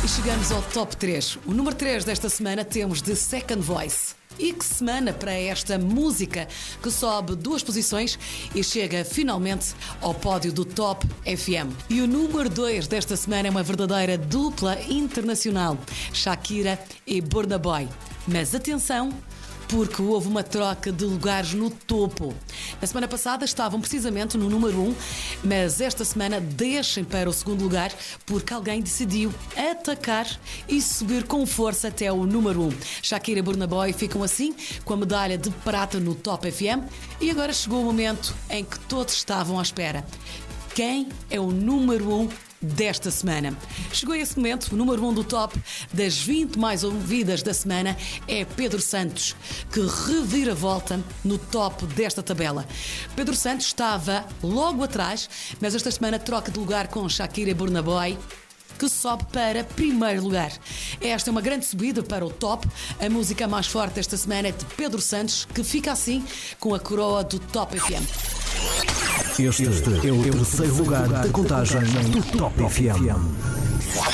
chegamos ao top 3. O número 3 desta semana temos The Second Voice. E que semana para esta música que sobe 2 posições e chega finalmente ao pódio do Top FM. E o número 2 desta semana é uma verdadeira dupla internacional, Shakira e Burna Boy. Mas atenção, porque houve uma troca de lugares no topo. Na semana passada estavam precisamente no número 1, mas esta semana descem para o segundo lugar porque alguém decidiu atacar e subir com força até o número 1. Shakira e Burna Boy ficam assim com a medalha de prata no Top FM e agora chegou o momento em que todos estavam à espera. Quem é o número 1 desta semana? Chegou esse momento, o número 1 do top das 20 mais ouvidas da semana é Pedro Santos, que revira a volta no top desta tabela. Pedro Santos estava logo atrás, mas esta semana troca de lugar com Shakira e Burna Boy, que sobe para primeiro lugar. Esta é uma grande subida para o top. A música mais forte desta semana é de Pedro Santos, que fica assim com a coroa do Top FM. Este é o terceiro lugar da contagem do Top FM.